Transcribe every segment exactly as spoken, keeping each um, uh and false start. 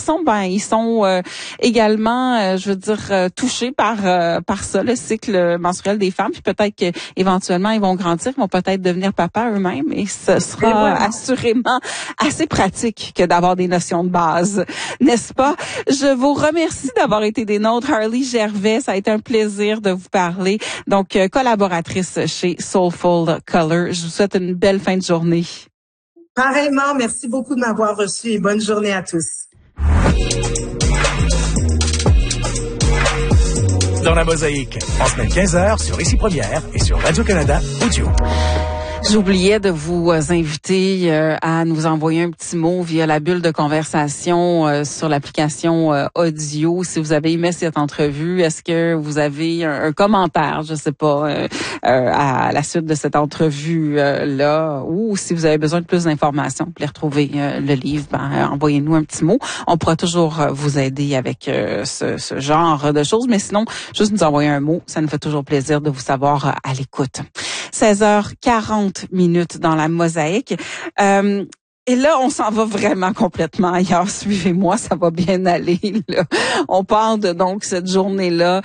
garçons, ben ils sont euh, également, euh, je veux dire, euh, touchés par euh, par ça, le cycle menstruel des femmes. Puis peut-être qu'éventuellement ils vont grandir, ils vont peut-être devenir papa eux-mêmes, et ce sera voilà. assurément assez pratique que d'avoir des notions de base, n'est-ce pas? Je vous remercie d'avoir été des nôtres, Harley Gervais. Ça a été un plaisir de vous parler. Donc, euh, collaboratrice chez Soulful Color. Je vous souhaite une belle fin de journée. Pareillement, merci beaucoup de m'avoir reçu et bonne journée à tous. Dans la mosaïque, en semaine quinze heures sur Ici Première et sur Radio-Canada Audio. J'oubliais de vous inviter euh, à nous envoyer un petit mot via la bulle de conversation euh, sur l'application euh, audio. Si vous avez aimé cette entrevue, est-ce que vous avez un, un commentaire, je sais pas, euh, euh, à la suite de cette entrevue euh, là, ou si vous avez besoin de plus d'informations pour les retrouver euh, le livre, ben euh, envoyez-nous un petit mot. On pourra toujours euh, vous aider avec euh, ce, ce genre de choses, mais sinon, juste nous envoyer un mot, ça nous fait toujours plaisir de vous savoir euh, à l'écoute. seize heures quarante minutes dans la mosaïque. Euh, Et là, on s'en va vraiment complètement ailleurs. Suivez-moi, ça va bien aller. Là. On parle de donc cette journée-là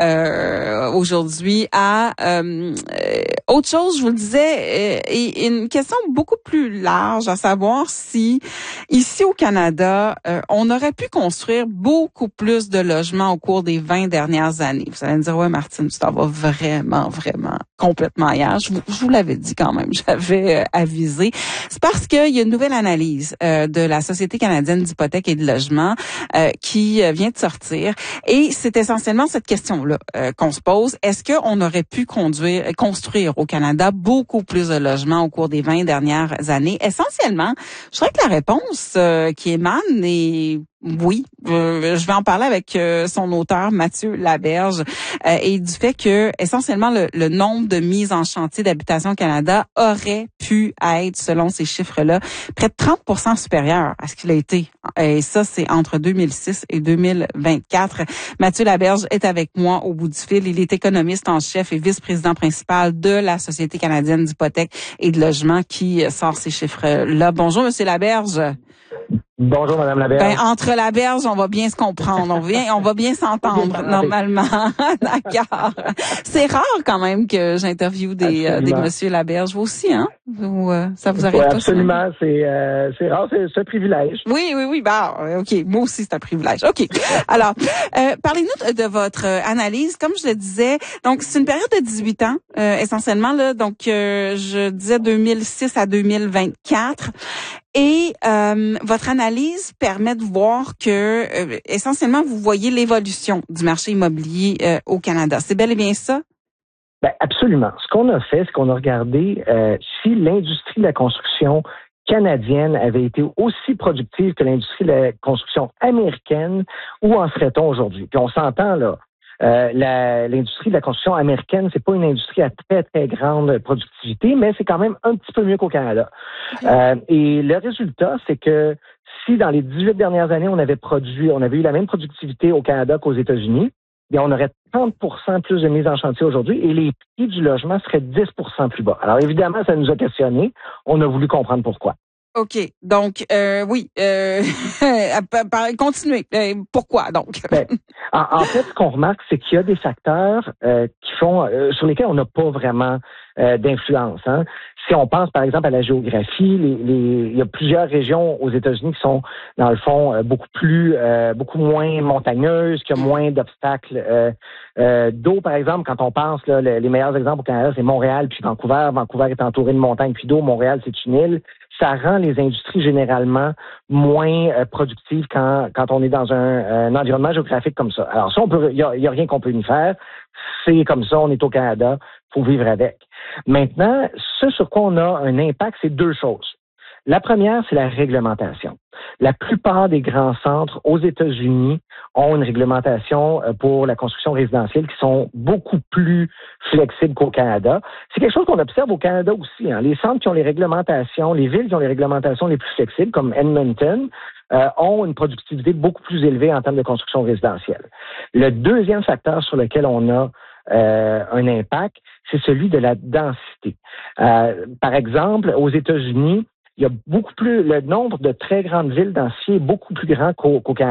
euh, aujourd'hui à euh, autre chose. Je vous le disais, euh, et une question beaucoup plus large, à savoir si ici au Canada, euh, on aurait pu construire beaucoup plus de logements au cours des vingt dernières années. Vous allez me dire, ouais, Martine, tu t'en vas vraiment, vraiment complètement ailleurs. Je vous, je vous l'avais dit quand même, j'avais euh, avisé. C'est parce qu'il y a une nouvelle analyse euh, de la Société canadienne d'hypothèques et de logement euh, qui euh, vient de sortir. Et c'est essentiellement cette question-là euh, qu'on se pose. Est-ce qu'on aurait pu conduire, construire au Canada beaucoup plus de logements au cours des vingt dernières années? Essentiellement, je dirais que la réponse euh, qui émane est oui. Euh, je vais en parler avec euh, son auteur, Mathieu Laberge, euh, et du fait que essentiellement le, le nombre de mises en chantier d'Habitation au Canada aurait pu être, selon ces chiffres-là, près de trente pour cent supérieur à ce qu'il a été. Et ça, c'est entre deux mille six et deux mille vingt-quatre. Mathieu Laberge est avec moi au bout du fil. Il est économiste en chef et vice-président principal de la Société canadienne d'hypothèques et de logement qui sort ces chiffres-là. Bonjour, Monsieur Laberge. Bonjour, Madame Laberge. Ben, entre Laberge, on va bien se comprendre. On, vient, on va bien s'entendre, normalement. D'accord. C'est rare, quand même, que j'interviewe des, euh, des Monsieur Laberge. Vous aussi, hein? Vous, euh, ça vous arrive ouais, pas? Absolument. C'est, euh, c'est rare, c'est, c'est un privilège. Oui, oui, oui. Bah, OK. Moi aussi, c'est un privilège. OK. Alors, euh, parlez-nous de, de votre analyse. Comme je le disais, donc, c'est une période de dix-huit ans, euh, essentiellement, là. Donc, euh, je disais deux mille six à deux mille vingt-quatre. Et euh, votre analyse permet de voir que, euh, essentiellement, vous voyez l'évolution du marché immobilier euh, au Canada. C'est bel et bien ça? Ben absolument. Ce qu'on a fait, c'est qu'on a regardé euh, si l'industrie de la construction canadienne avait été aussi productive que l'industrie de la construction américaine, où en serait-on aujourd'hui? Puis on s'entend, là. Euh, la, l'industrie de la construction américaine, c'est pas une industrie à très, très grande productivité, mais c'est quand même un petit peu mieux qu'au Canada. Okay. Euh, et le résultat, c'est que si dans les dix-huit dernières années, on avait produit, on avait eu la même productivité au Canada qu'aux États-Unis, bien, on aurait trente pour cent plus de mises en chantier aujourd'hui et les prix du logement seraient dix pour cent plus bas. Alors évidemment, ça nous a questionnés. On a voulu comprendre pourquoi. OK. Donc, euh, oui, euh, continuez. Euh, pourquoi, donc? Ben, en, en fait, ce qu'on remarque, c'est qu'il y a des facteurs euh, qui font, euh, sur lesquels on n'a pas vraiment euh, d'influence. Hein. Si on pense, par exemple, à la géographie, les, les, il y a plusieurs régions aux États-Unis qui sont, dans le fond, euh, beaucoup plus, euh, beaucoup moins montagneuses, qui ont moins d'obstacles euh, euh, d'eau, par exemple. Quand on pense, là, les, les meilleurs exemples au Canada, c'est Montréal puis Vancouver. Vancouver est entouré de montagnes puis d'eau. Montréal, c'est une île. Ça rend les industries généralement moins euh, productives quand quand on est dans un, un environnement géographique comme ça. Alors ça, on peut, il y a, y a rien qu'on peut y faire. C'est comme ça, on est au Canada, faut vivre avec. Maintenant, ce sur quoi on a un impact, c'est deux choses. La première, c'est la réglementation. La plupart des grands centres aux États-Unis ont une réglementation pour la construction résidentielle qui sont beaucoup plus flexibles qu'au Canada. C'est quelque chose qu'on observe au Canada aussi. Hein. Les centres qui ont les réglementations, les villes qui ont les réglementations les plus flexibles, comme Edmonton, euh, ont une productivité beaucoup plus élevée en termes de construction résidentielle. Le deuxième facteur sur lequel on a euh, un impact, c'est celui de la densité. Euh, par exemple, aux États-Unis, il y a beaucoup plus, le nombre de très grandes villes densifiées est beaucoup plus grand qu'au, qu'au Canada.